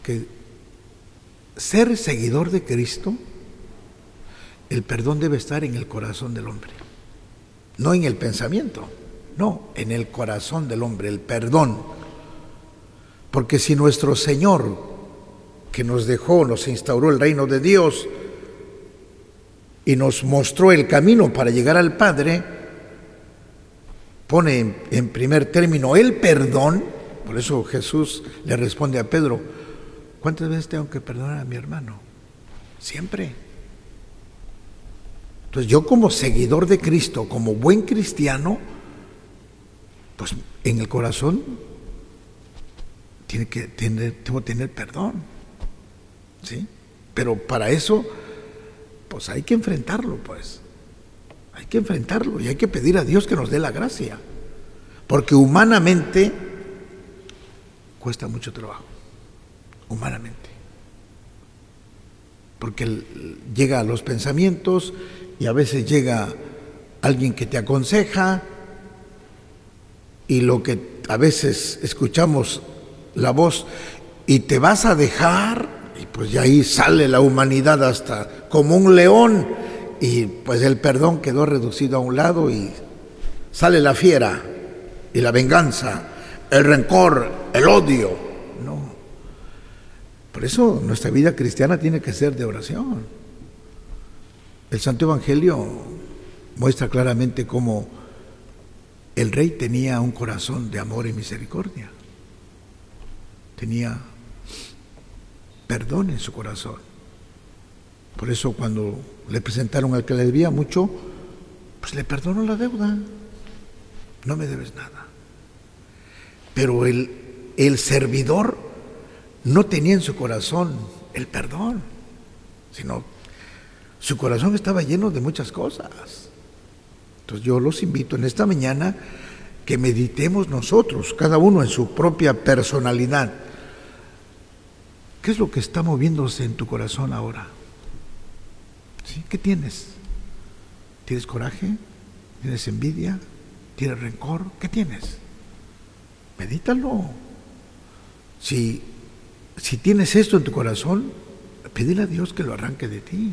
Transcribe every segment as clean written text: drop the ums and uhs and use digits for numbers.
que ser seguidor de Cristo, el perdón debe estar en el corazón del hombre, no en el pensamiento, no, en el corazón del hombre, el perdón. Porque si nuestro Señor, que nos dejó, nos instauró el reino de Dios y nos mostró el camino para llegar al Padre, pone en primer término el perdón. Por eso Jesús le responde a Pedro: ¿cuántas veces tengo que perdonar a mi hermano? Siempre. Entonces yo, como seguidor de Cristo, como buen cristiano, pues en el corazón debo tener perdón, ¿sí? Pero para eso, pues hay que enfrentarlo, hay que enfrentarlo y hay que pedir a Dios que nos dé la gracia, porque humanamente cuesta mucho trabajo, humanamente, porque llega a los pensamientos y a veces llega alguien que te aconseja, y lo que a veces escuchamos la voz, y te vas a dejar, y pues ya ahí sale la humanidad hasta como un león, y pues el perdón quedó reducido a un lado y sale la fiera y la venganza, el rencor, el odio. No. Por eso nuestra vida cristiana tiene que ser de oración. El Santo Evangelio muestra claramente cómo el rey tenía un corazón de amor y misericordia. Tenía perdón en su corazón. Por eso cuando le presentaron al que le debía mucho, pues le perdonó la deuda. No me debes nada. Pero el servidor no tenía en su corazón el perdón, sino su corazón estaba lleno de muchas cosas. Entonces yo los invito en esta mañana que meditemos nosotros, cada uno en su propia personalidad. ¿Qué es lo que está moviéndose en tu corazón ahora? ¿Sí? ¿Qué tienes? ¿Tienes coraje? ¿Tienes envidia? ¿Tienes rencor? ¿Qué tienes? Medítalo. Si tienes esto en tu corazón, pídele a Dios que lo arranque de ti.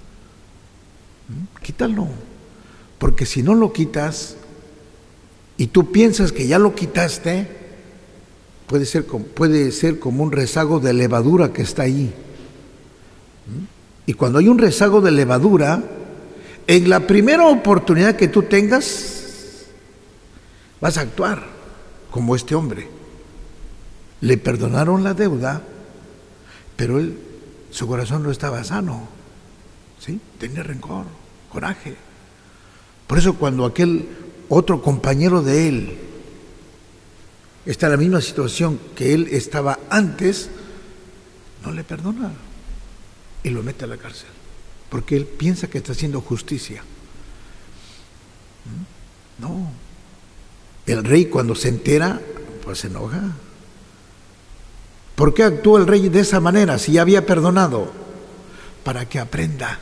Quítalo. Porque si no lo quitas y tú piensas que ya lo quitaste, puede ser como un rezago de levadura que está ahí. Y cuando hay un rezago de levadura, en la primera oportunidad que tú tengas, vas a actuar como este hombre. Le perdonaron la deuda, pero su corazón no estaba sano, ¿sí? Tenía rencor, coraje. Por eso cuando aquel otro compañero de él está en la misma situación que él estaba antes, no le perdona y lo mete a la cárcel, porque él piensa que está haciendo justicia. No. El rey, cuando se entera, pues se enoja. ¿Por qué actuó el rey de esa manera si ya había perdonado? Para que aprenda.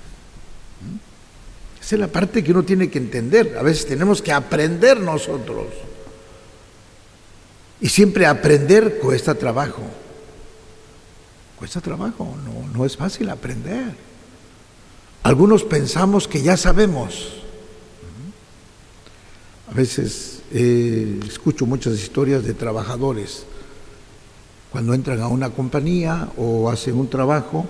Esa es la parte que uno tiene que entender. A veces tenemos que aprender nosotros. Y siempre aprender cuesta trabajo. Cuesta trabajo, no es fácil aprender. Algunos pensamos que ya sabemos. A veces escucho muchas historias de trabajadores cuando entran a una compañía o hacen un trabajo,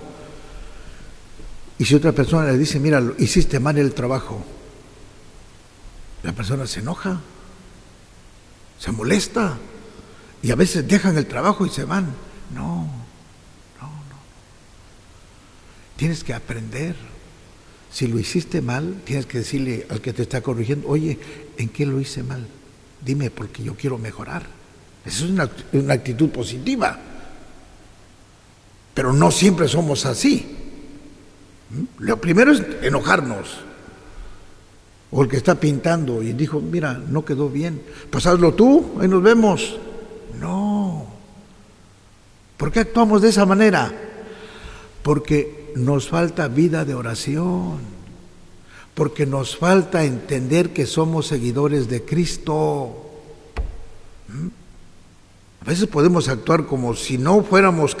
y si otra persona le dice: mira, hiciste mal el trabajo, la persona se enoja, se molesta, y a veces dejan el trabajo y se van. No. Tienes que aprender. Si lo hiciste mal, tienes que decirle al que te está corrigiendo: oye, ¿en qué lo hice mal? Dime, porque yo quiero mejorar. Esa es una actitud positiva. Pero no siempre somos así. Lo primero es enojarnos. O el que está pintando y dijo: mira, no quedó bien, pues hazlo tú, ahí nos vemos. No. ¿Por qué actuamos de esa manera? Porque nos falta vida de oración, porque nos falta entender que somos seguidores de Cristo. A veces podemos actuar como si no fuéramos